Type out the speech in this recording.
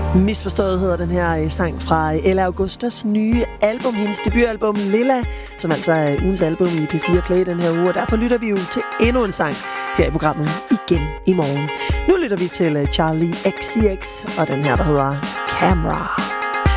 Misforstået hedder den her sang fra Ella Augustas nye album, hendes debutalbum Lilla, som altså er ugens album i P4 Play den her uge, og derfor lytter vi jo til endnu en sang her i programmet igen i morgen. Nu lytter vi til Charlie XCX og den her, der hedder Camera.